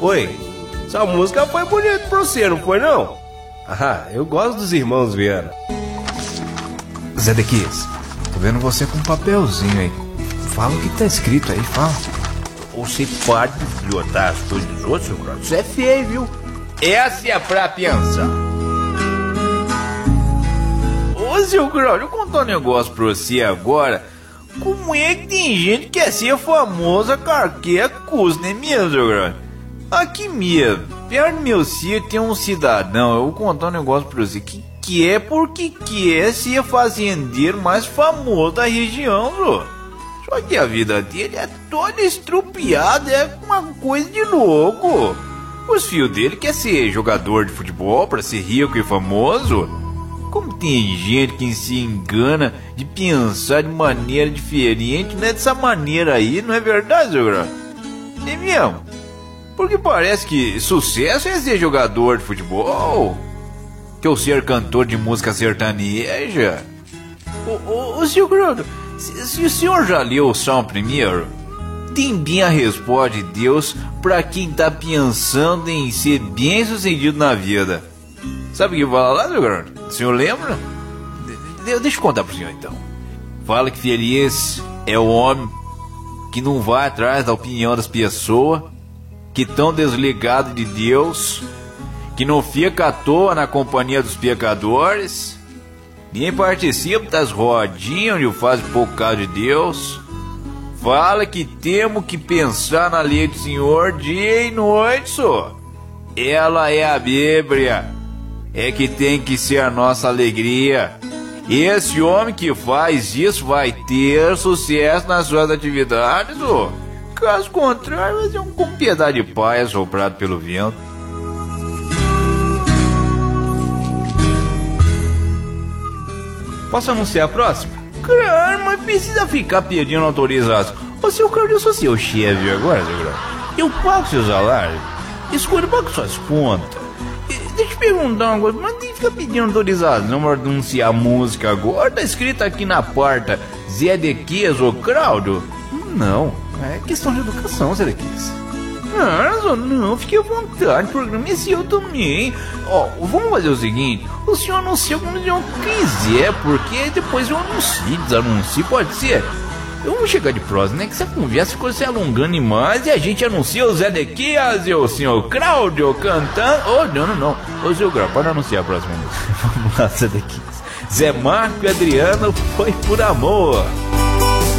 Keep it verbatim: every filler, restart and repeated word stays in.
Oi, essa música foi bonita pra você, não foi não? Ah, eu gosto dos irmãos Viana. Zedequias, tô vendo você com um papelzinho aí. Fala o que tá escrito aí, fala. Você pode desblotar as coisas dos outros, seu Croto? Isso é feio, viu? Essa é pra pensar. Ô, seu Croto, eu vou contar um negócio pra você agora. Como é que tem gente que quer ser famosa, carqueia custa, né mesmo, seu Croto? Aqui mesmo, perto do meu sítio tem um cidadão, eu vou contar um negócio pra você, que quer porque quer ser fazendeiro mais famoso da região, senhor. Só que a vida dele é toda estrupiada, é uma coisa de louco. Os filhos dele querem ser jogador de futebol pra ser rico e famoso. Como tem gente que se engana de pensar de maneira diferente, não é dessa maneira aí, não é verdade, seu Croto? É mesmo? Porque parece que sucesso é ser jogador de futebol, que eu ser cantor de música sertaneja. Ô, ô, ô senhor Croto, se, se o senhor já leu o Salmo primeiro, tem bem a resposta de Deus para quem tá pensando em ser bem sucedido na vida. Sabe o que fala lá, senhor Croto? O senhor lembra? De, deixa eu contar pro senhor então. Fala que feliz é o homem que não vai atrás da opinião das pessoas, que tão desligado de Deus, que não fica à toa na companhia dos pecadores, nem participa das rodinhas onde faz pouco caso de Deus. Fala que temos que pensar na lei do Senhor dia e noite, só. Ela é a Bíblia, é que tem que ser a nossa alegria. Esse homem que faz isso vai ter sucesso nas suas atividades, ó. Caso contrário, vai ser um com piedade de pai assoprado pelo vento. Posso anunciar a próxima? Claro, mas precisa ficar pedindo autorização. Ô, seu Claudio, eu sou seu chefe agora, seu Claudio. Eu pago seu salário. Escolha, pago suas contas. Deixa eu perguntar uma coisa, mas tem que ficar pedindo autorização para anunciar a música agora? Tá escrito aqui na porta Zedequias ou Claudio? Não, é questão de educação, Zedequias. Não, não, fique à vontade, o programa é seu também. Ó, vamos fazer o seguinte, o senhor anuncia quando o senhor quiser, porque depois eu anuncio, desanuncio, pode ser? Eu vou chegar de próximo, né? Que essa conversa ficou se alongando demais e a gente anuncia o Zedequias e o senhor Claudio cantando. Oh, não, não, não. Ô, senhor Claudio, pode anunciar a próxima música. Vamos lá, Zedequias. Zé Marco e Adriano, foi por amor.